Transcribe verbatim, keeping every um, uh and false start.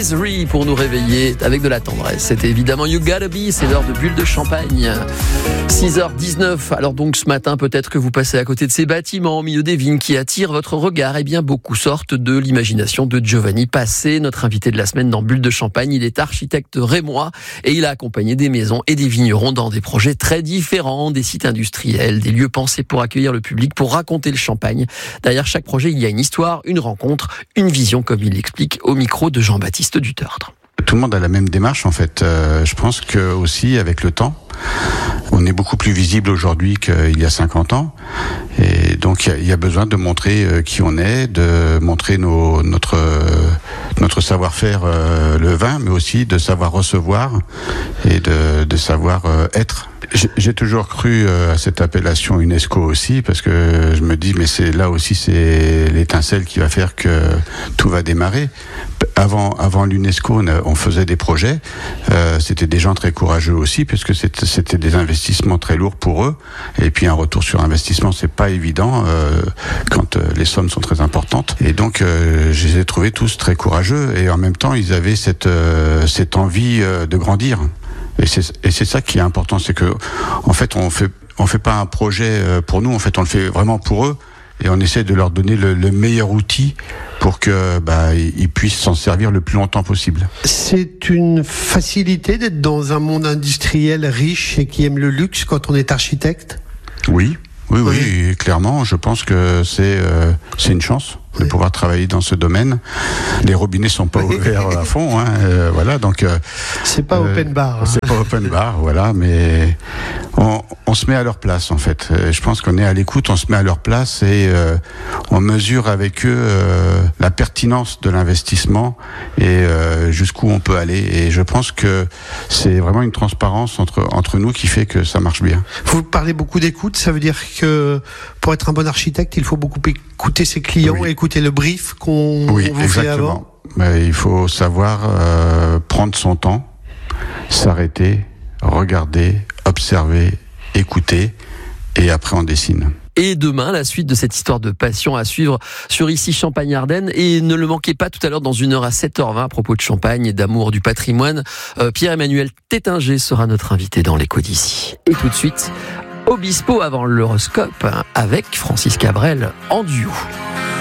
Misery pour nous réveiller avec de la tendresse. C'était évidemment You Gotta Be, c'est l'heure de Bulle de Champagne. six heures dix-neuf, alors donc ce matin peut-être que vous passez à côté de ces bâtiments au milieu des vignes qui attirent votre regard. Eh bien beaucoup sortent de l'imagination de Giovanni Passé, notre invité de la semaine dans Bulle de Champagne. Il est architecte rémois et il a accompagné des maisons et des vignerons dans des projets très différents, des sites industriels, des lieux pensés pour accueillir le public, pour raconter le champagne. Derrière chaque projet, il y a une histoire, une rencontre, une vision, comme il l'explique au micro de Jean-Baptiste Dutertre. Tout le monde a la même démarche en fait. Euh, je pense que aussi avec le temps, on est beaucoup plus visible aujourd'hui qu'il y a cinquante ans. Et donc il y, y a besoin de montrer euh, qui on est, de montrer nos, notre, euh, notre savoir-faire, euh, le vin, mais aussi de savoir recevoir et de, de savoir euh, être. J'ai, j'ai toujours cru euh, à cette appellation UNESCO aussi, parce que je me dis, mais c'est là aussi c'est l'étincelle qui va faire que tout va démarrer. Avant, avant l'UNESCO, on, a, on faisait des projets. Euh, c'était des gens très courageux aussi, puisque c'était, c'était des investissements très lourds pour eux. Et puis un retour sur investissement, c'est pas évident euh, quand euh, les sommes sont très importantes. Et donc, euh, je les ai trouvés tous très courageux. Et en même temps, ils avaient cette, euh, cette envie euh, de grandir. Et c'est, et c'est ça qui est important, c'est que, en fait, on fait, on fait pas un projet pour nous. En fait, on le fait vraiment pour eux. Et on essaie de leur donner le, le meilleur outil pour que bah, ils puissent s'en servir le plus longtemps possible. C'est une facilité d'être dans un monde industriel riche et qui aime le luxe quand on est architecte ? Oui, oui, oui, oui. Et clairement, je pense que c'est euh, c'est une chance de oui. pouvoir travailler dans ce domaine. Les robinets sont pas oui. ouverts à fond, hein, euh, voilà. Donc euh, c'est pas euh, open bar. Hein. C'est pas open bar, voilà, mais on, on se met à leur place en fait. Je pense qu'on est à l'écoute, on se met à leur place et euh, on mesure avec eux euh, la pertinence de l'investissement et euh, jusqu'où on peut aller. Et je pense que c'est vraiment une transparence entre entre nous qui fait que ça marche bien. Vous parlez beaucoup d'écoute, ça veut dire que pour être un bon architecte, il faut beaucoup écouter ses clients oui. et écouter le brief qu'on oui, vous exactement. fait avant. Mais il faut savoir euh, prendre son temps, s'arrêter, regarder, observer, écouter, et après on dessine. Et demain, la suite de cette histoire de passion à suivre sur Ici Champagne-Ardenne. Et ne le manquez pas tout à l'heure dans une heure à sept heures vingt à propos de champagne et d'amour du patrimoine. Euh, Pierre-Emmanuel Tétinger sera notre invité dans l'Écho d'Ici. Et tout de suite, Obispo avant l'horoscope avec Francis Cabrel en duo.